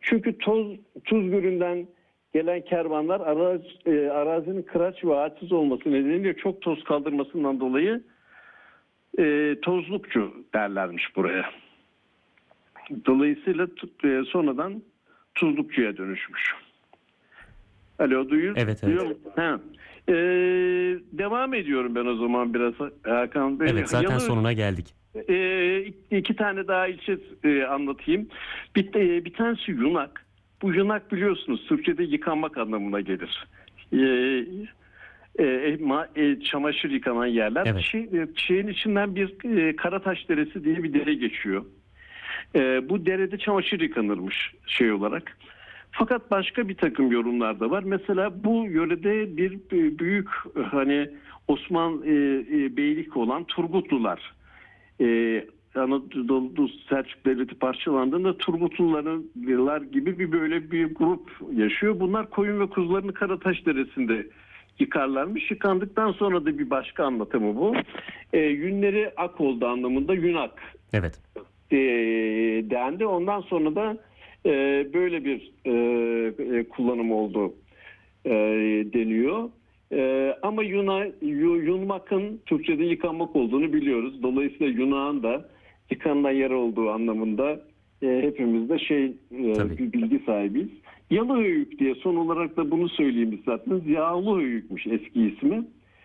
Çünkü tuz gölünden gelen kervanlar arazinin kıraç ve ağaçsız olması nedeniyle çok toz kaldırmasından dolayı tozlukçu derlermiş buraya. Dolayısıyla sonradan tuzlukçuya dönüşmüş. Alo, duyuyor Evet. Ha. Devam ediyorum ben o zaman biraz Hakan Bey. Evet, zaten sonuna geldik. İki tane daha ilçe anlatayım. Bir tanesi Yunak. Bu Yunak biliyorsunuz Türkçe'de yıkanmak anlamına gelir. Çamaşır yıkanan yerler. Evet. Şeyin içinden bir Karataş Deresi diye bir dere geçiyor. Bu derede çamaşır yıkanırmış olarak. Fakat başka bir takım yorumlar da var. Mesela bu yörede bir büyük Osman beylik olan Turgutlular, Anadolu Selçuk Devleti parçalandığında Turgutlular gibi böyle bir grup yaşıyor. Bunlar koyun ve kuzularını Karataş Deresi'nde yıkarlarmış. Yıkandıktan sonra da bir başka anlatımı bu. Yünleri ak oldu anlamında Yunak. Evet. Dendi. Ondan sonra da böyle bir kullanım oldu deniyor. Ama yunmakın Türkçe'de yıkanmak olduğunu biliyoruz. Dolayısıyla Yunak'ın da yıkanılan yer olduğu anlamında hepimiz de bir bilgi sahibiyiz. Yalıhöyük diye son olarak da bunu söyleyeyim isterseniz. Yağlıhöyükmüş eski ismi.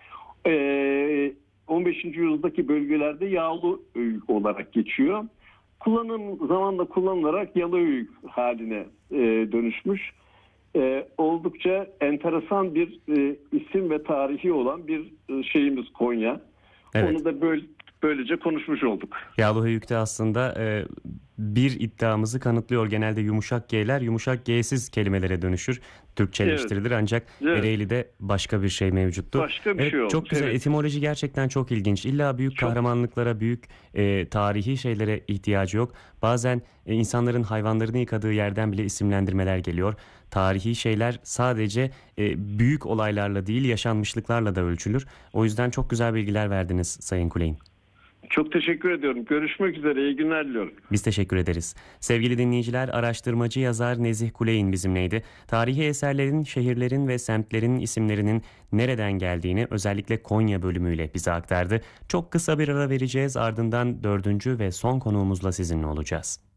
15. yüzyıldaki bölgelerde Yağlıhöyük olarak geçiyor. Zamanla kullanılarak Yalıhöyük haline dönüşmüş. Oldukça enteresan bir isim ve tarihi olan bir şeyimiz Konya. Evet. Onu da böylece konuşmuş olduk. Yağlıhöyük'te aslında bir iddiamızı kanıtlıyor. Genelde yumuşak G'ler yumuşak G'siz kelimelere dönüşür. Türkçeleştirilir ancak Ereğli'de başka bir şey mevcuttu. Başka bir şey oldu. Çok güzel. Evet. Etimoloji gerçekten çok ilginç. İlla büyük kahramanlıklara, büyük tarihi şeylere ihtiyacı yok. Bazen insanların hayvanlarını yıkadığı yerden bile isimlendirmeler geliyor. Tarihi şeyler sadece büyük olaylarla değil, yaşanmışlıklarla da ölçülür. O yüzden çok güzel bilgiler verdiniz Sayın Kuleyin. Çok teşekkür ediyorum. Görüşmek üzere. İyi günler diliyorum. Biz teşekkür ederiz. Sevgili dinleyiciler, araştırmacı yazar Nezih Kuleyin bizimleydi. Tarihi eserlerin, şehirlerin ve semtlerin isimlerinin nereden geldiğini özellikle Konya bölümüyle bize aktardı. Çok kısa bir ara vereceğiz. Ardından 4. ve son konuğumuzla sizinle olacağız.